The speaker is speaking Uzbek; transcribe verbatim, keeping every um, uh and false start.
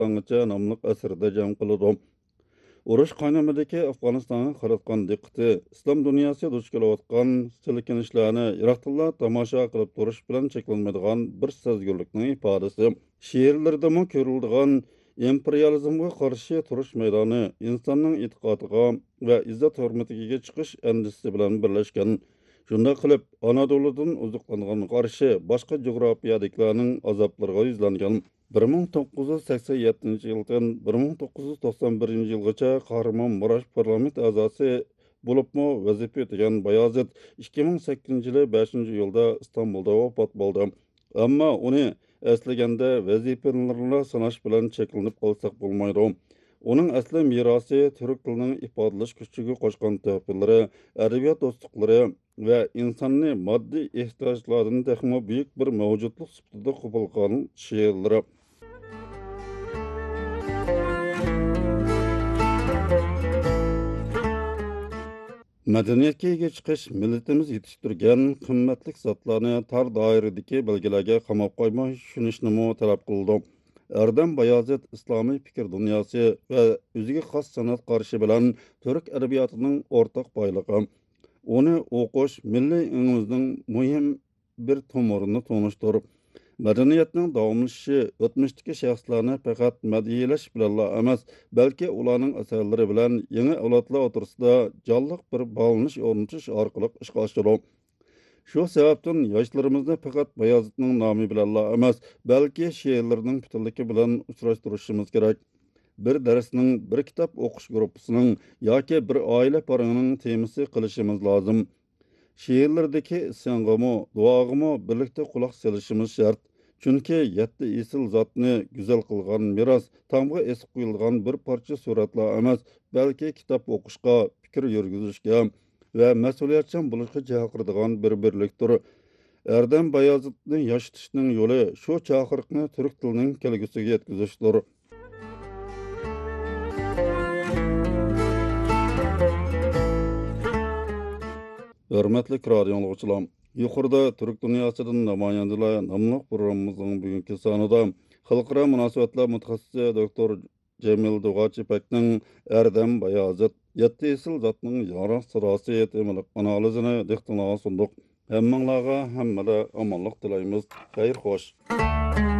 başlanğıça namlıq əsərdə cəm qılıdı. Urush qaynamadagi Afg'onistonga qaratgan diqqati islom dunyosi duch kelayotgan silkinishlarni Iroqda tomosha qilib turish bilan cheklanmaydigan bir sezgirlikning ifodasi. She'rlardami ko'riladigan imperializmga qarshi turish maydoni insonning e'tiqodiga va izzat hurmatiga chiqish andisi bilan birlashgan. Shunday qilib, Anadoludan uzuqlangan qarshi boshqa geografiyadagilarning azoblariga yuzlangan. bir ming to'qqiz yuz sakson yettinchi yildan bir ming to'qqiz yuz to'qson birinchi yilgacha Qahramon Murash parlament a'zosi bo'libmi vazifa o'tagan Bayazid ikki ming sakkizinchi yili beshinchi iyulda Istanbulda vafot bo'ldi. Ammo uni eslaganda vazifalarni sanash bilan cheklanib qolsak bo'lmaydi. Uning asli merosi turk tilining ifodalash kuchiga qo'shgan tuhfalari, adabiyot do'stliklari va insonni moddiy ehtiyojlardan texmo buyuk bir mavjudlik sifatida qabul qilgan she'rlari. Madaniyatga ega chiqish millatimiz yetishtirgan qimmatli zotlarni tor doiradagi belgilarga qamab qo'ymay tushunishni talab qildi. Erdem Bayazid islomiy fikr dunyosi va o'ziga xos san'at qarishi bilan turk adabiyotining o'rtaq boyligi. Uni o'qish milliy ingimizning muhim bir tomurini tonishtirib, madaniyatning davomlashishi o'tmishdagi shaxslarni faqat madhiyalash bilan emas, balki ularning asarlari bilan yangi avlodlar o'rtasida jonliq bir bog'lanish o'rnatish orqali ishga oshirib. Şu sebepten yaşlarımızda fakat Bayazıt'ın namı bilen emas, belki şiirlerinin bütünlüğü bilen uçraştırışımız gerek. Bir dersinin, bir kitap okuş grupasının yoki bir aile parının temisi kılışımız lazım. Şiirlerdeki isyanğımı, duağımı birlikte kulak selişimiz şart. Çünkü yetti isil zatını güzel kılgan miras, tamga esip kuyulgan bir parça suratla emas, belki kitap okuşka, fikir yürgüzüşke, ve mesuliyetçen buluşqa çağırdıgan bir birliktir. Erdem Bayazıt'ni yaşatışning yolu şu çağırıqni Türk tilinin kelgüsüge yetkiziştir. Hürmetli radio dinləyicilər, yuqorida Türk dünyasının namayandılar namlıq programımızın bugünkü sanıda xalqara münasibətlər mütəxəssisi doktor Cemil Doğaçipəkning Erdem Bayazıt yetti isil zatning yaras sırası yetimlik analizini diqqətinizə sunduq. Həmmənlərə həmmədə amanlıq diləyimiz. Xeyir xoş.